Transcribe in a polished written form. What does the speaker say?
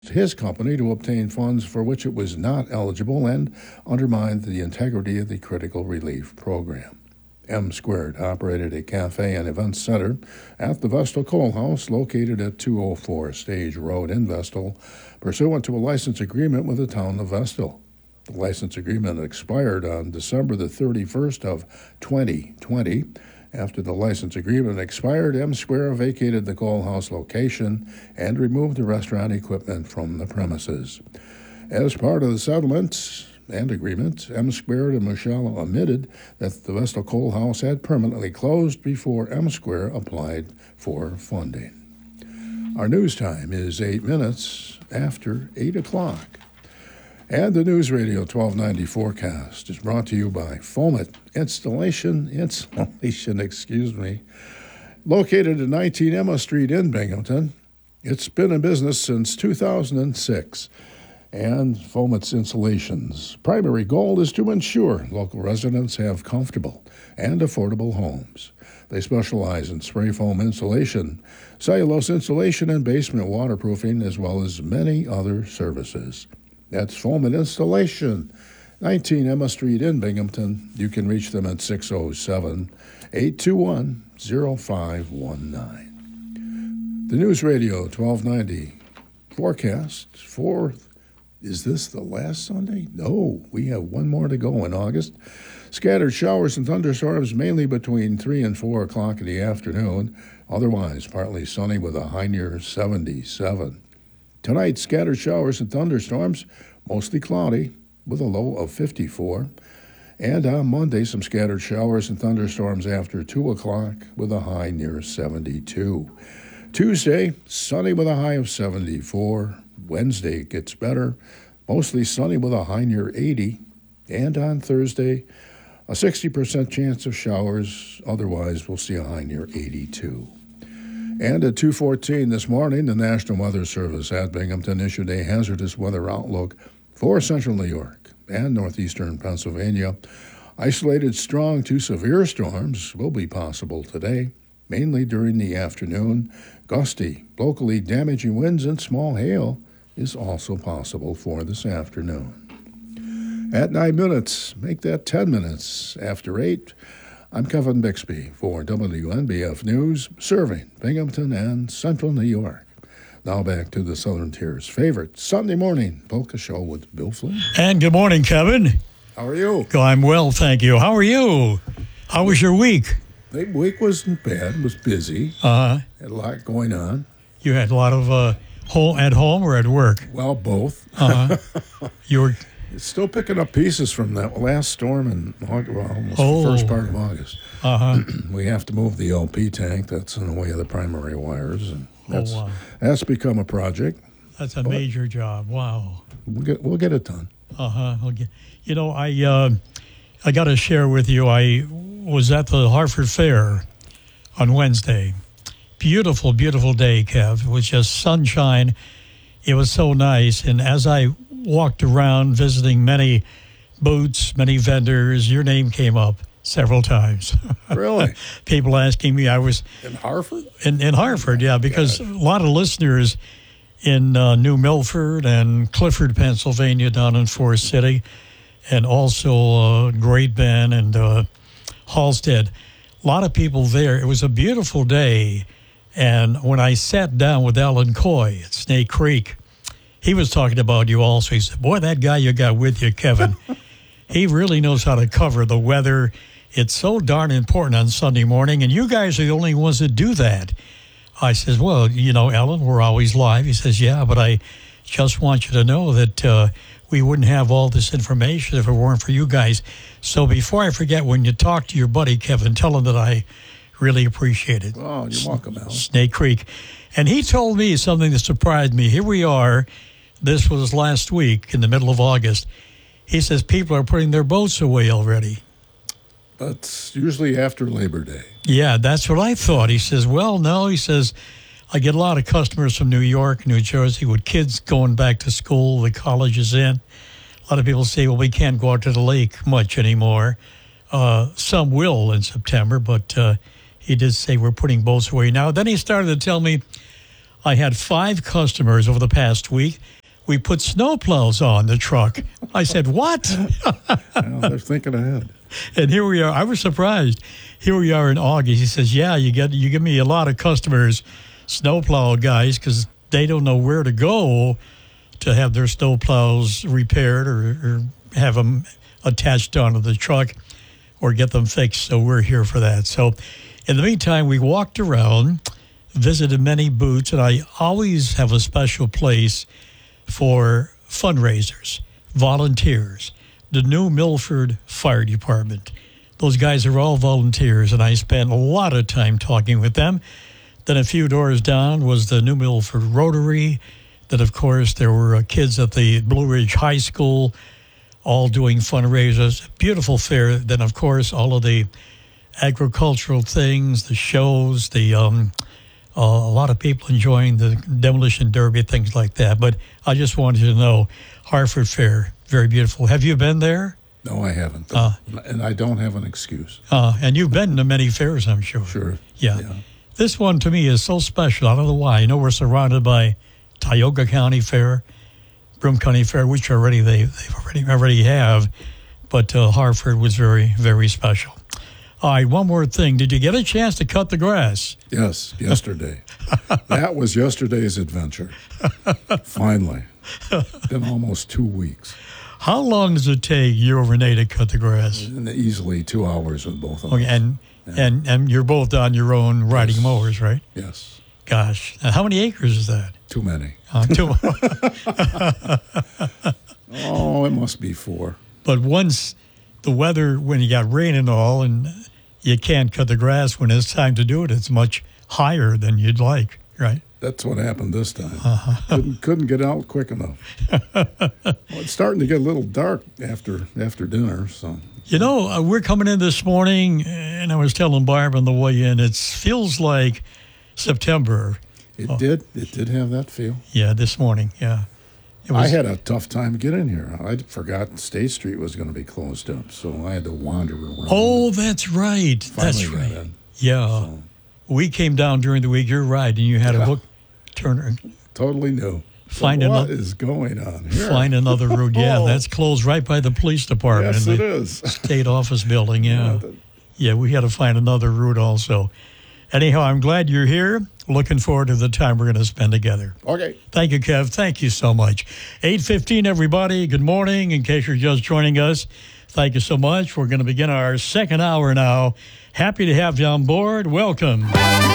his company to obtain funds for which it was not eligible and undermined the integrity of the critical relief program. M Squared operated a cafe and event center at the Vestal Coal House located at 204 Stage Road in Vestal, pursuant to a license agreement with the town of Vestal. The license agreement expired on December the 31st of 2020. After the license agreement expired, M Square vacated the Coal House location and removed the restaurant equipment from the premises. As part of the settlement and agreement, M Square and Michelle admitted that the Vestal Coal House had permanently closed before M Square applied for funding. Our news time is 8 minutes after 8 o'clock. And the News Radio 1290 forecast is brought to you by Foamit Insulation, located at 19 Emma Street in Binghamton. It's been in business since 2006. And Foamit's Insulation's primary goal is to ensure local residents have comfortable and affordable homes. They specialize in spray foam insulation, cellulose insulation, and basement waterproofing, as well as many other services. That's Foamit Installation, 19 Emma Street in Binghamton. You can reach them at 607-821-0519. The News Radio 1290 forecast for, is this the last Sunday? No, we have one more to go in August. Scattered showers and thunderstorms mainly between 3 and 4 o'clock in the afternoon. Otherwise, partly sunny with a high near 77. Tonight, scattered showers and thunderstorms, mostly cloudy, with a low of 54. And on Monday, some scattered showers and thunderstorms after 2 o'clock, with a high near 72. Tuesday, sunny with a high of 74. Wednesday gets better, mostly sunny with a high near 80. And on Thursday, a 60% chance of showers. Otherwise, we'll see a high near 82. And at 2:14 this morning, the National Weather Service at Binghamton issued a hazardous weather outlook for central New York and northeastern Pennsylvania. Isolated strong to severe storms will be possible today, mainly during the afternoon. Gusty, locally damaging winds and small hail is also possible for this afternoon. At 9 minutes, make that 10 minutes after 8. I'm Kevin Bixby for WNBF News, serving Binghamton and Central New York. Now back to the Southern Tier's favorite Sunday morning polka show with Bill Flynn. And good morning, Kevin. How are you? I'm well, thank you. How are you? How was your week? The week wasn't bad. It was busy. Had a lot going on. You had a lot of at home or at work? Well, both. You were... It's still picking up pieces from that last storm in August, the first part of August. We have to move the LP tank. That's in the way of the primary wires. And that's become a project. That's a major job. Wow. We'll get it done. You know, I got to share with you, I was at the Hartford Fair on Wednesday. Beautiful, beautiful day, Kev. It was just sunshine. It was so nice. And as I walked around visiting many booths, many vendors, your name came up several times. Really? People asking me. I was in Hartford? In Hartford, yeah, because a lot of listeners in New Milford and Clifford, Pennsylvania, down in Forest City, and also Great Bend and Halstead. A lot of people there. It was a beautiful day. And when I sat down with Alan Coy at Snake Creek, he was talking about you also. He said, boy, that guy you got with you, Kevin, he really knows how to cover the weather. It's so darn important on Sunday morning, and you guys are the only ones that do that. I says, well, you know, Alan, we're always live. He says, yeah, but I just want you to know that we wouldn't have all this information if it weren't for you guys. So before I forget, when you talk to your buddy, Kevin, tell him that I really appreciate it. Oh, you're welcome, Alan. Snake Creek. And he told me something that surprised me. Here we are. This was last week in the middle of August. He says people are putting their boats away already. That's usually after Labor Day. Yeah, that's what I thought. He says, well, no. He says, I get a lot of customers from New York, New Jersey, with kids going back to school, the college is in. A lot of people say, well, we can't go out to the lake much anymore. Some will in September, but he did say we're putting boats away now. Then he started to tell me I had 5 customers over the past week. We put snowplows on the truck. I said, what? Well, they're thinking ahead. And here we are. I was surprised. Here we are in August. He says, yeah, you give me a lot of customers, snowplow guys, because they don't know where to go to have their snowplows repaired or have them attached onto the truck or get them fixed. So we're here for that. So in the meantime, we walked around, visited many booths, and I always have a special place for fundraisers, volunteers, the New Milford Fire Department. Those guys are all volunteers, and I spent a lot of time talking with them. Then a few doors down was the New Milford Rotary. Then, of course, there were kids at the Blue Ridge High School all doing fundraisers. Beautiful fair. Then, of course, all of the agricultural things, the shows, a lot of people enjoying the demolition derby, things like that. But I just wanted you to know, Hartford Fair, very beautiful. Have you been there? No, I haven't. And I don't have an excuse. And you've been to many fairs, I'm sure. Sure. Yeah. This one, to me, is so special. I don't know why. I know we're surrounded by Tioga County Fair, Broome County Fair, which they already have. But Hartford was very, very special. All right, one more thing. Did you get a chance to cut the grass? Yes, yesterday. That was yesterday's adventure. Finally. Been almost 2 weeks. How long does it take you or Renee to cut the grass? Easily 2 hours with both of us. Okay, and you're both on your own riding mowers, right? Yes. Gosh, how many acres is that? Too many. Oh, it must be 4. But once the weather, when you got rain and all, and you can't cut the grass when it's time to do it, it's much higher than you'd like, right? That's what happened this time. Couldn't get out quick enough. Well, it's starting to get a little dark after dinner. So you know, we're coming in this morning, and I was telling Barb on the way in, it feels like September. It did have that feel. Yeah, this morning. Yeah, I had a tough time getting here. I forgot State Street was going to be closed up, so I had to wander around. Oh, that's right. That's right. Yeah. So, we came down during the week. You're right, and you had a book turner. Totally new. What is going on here? Find another route. Yeah, that's closed right by the police department. Yes, it is. State office building, yeah. Yeah, we had to find another route also. Anyhow, I'm glad you're here. Looking forward to the time we're going to spend together. Okay. Thank you, Kev. Thank you so much. 8:15, everybody. Good morning. In case you're just joining us, thank you so much. We're going to begin our second hour now. Happy to have you on board. Welcome.